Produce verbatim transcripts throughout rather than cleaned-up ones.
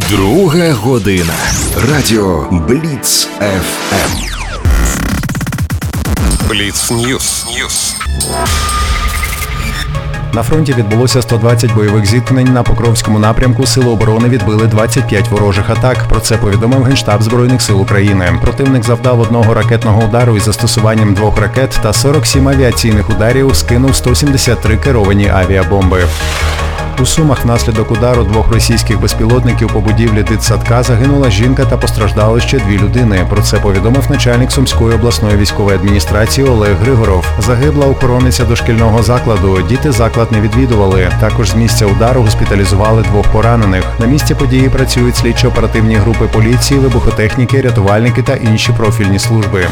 Друга година. Радіо Бліц еф ем. Бліц Ньюс. Ньюс. На фронті відбулося сто двадцять бойових зіткнень. На Покровському напрямку Сили оборони відбили двадцять п'ять ворожих атак. Про це повідомив Генштаб Збройних сил України. Противник завдав одного ракетного удару із застосуванням двох ракет та сорок сім авіаційних ударів, скинув сто сімдесят три керовані авіабомби. У Сумах внаслідок удару двох російських безпілотників по будівлі дитсадка загинула жінка та постраждали ще дві людини. Про це повідомив начальник Сумської обласної військової адміністрації Олег Григоров. Загибла охоронниця дошкільного закладу. Діти заклад не відвідували. Також з місця удару госпіталізували двох поранених. На місці події працюють слідчо-оперативні групи поліції, вибухотехніки, рятувальники та інші профільні служби.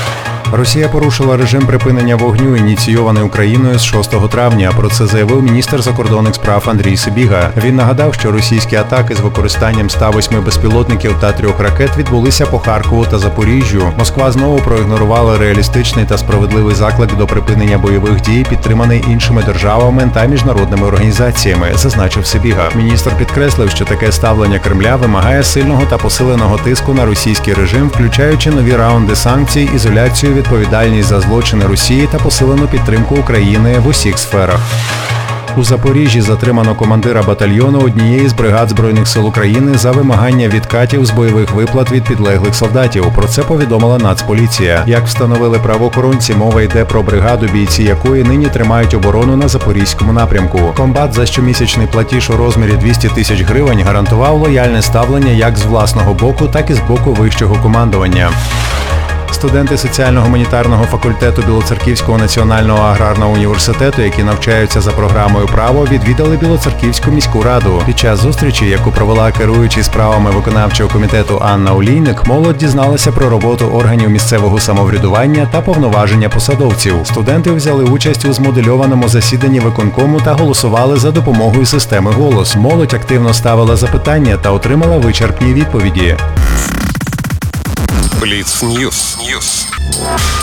Росія порушила режим припинення вогню, ініційований Україною з шостого травня. Про це заявив міністр закордонних справ Андрій Сибіга. Він нагадав, що російські атаки з використанням ста восьми безпілотників та трьох ракет відбулися по Харкову та Запоріжжю. Москва знову проігнорувала реалістичний та справедливий заклик до припинення бойових дій, підтриманий іншими державами та міжнародними організаціями, зазначив Сибіга. Міністр підкреслив, що таке ставлення Кремля вимагає сильного та посиленого тиску на російський режим, включаючи нові раунди санкцій, ізоляцію, відповідальність за злочини Росії та посилену підтримку України в усіх сферах. У Запоріжжі затримано командира батальйону однієї з бригад Збройних сил України за вимагання відкатів з бойових виплат від підлеглих солдатів. Про це повідомила Нацполіція. Як встановили правоохоронці, мова йде про бригаду, бійці якої нині тримають оборону на Запорізькому напрямку. Комбат за щомісячний платіж у розмірі двісті тисяч гривень гарантував лояльне ставлення як з власного боку, так і з боку вищого командування. Студенти соціально-гуманітарного факультету Білоцерківського національного аграрного університету, які навчаються за програмою «Право», відвідали Білоцерківську міську раду. Під час зустрічі, яку провела керуючий справами виконавчого комітету Анна Олійник, молодь дізналася про роботу органів місцевого самоврядування та повноваження посадовців. Студенти взяли участь у змодельованому засіданні виконкому та голосували за допомогою системи «Голос». Молодь активно ставила запитання та отримала вичерпні відповіді. Бліц Ньюс. Ньюс.